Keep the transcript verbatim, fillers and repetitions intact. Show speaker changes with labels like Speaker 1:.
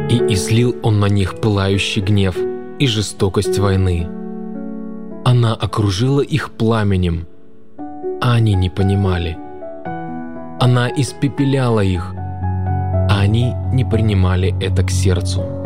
Speaker 1: и излил Он на них пылающий гнев и жестокость войны. Она окружила их пламенем, а они не понимали. Она испепеляла их, а они не принимали это к сердцу.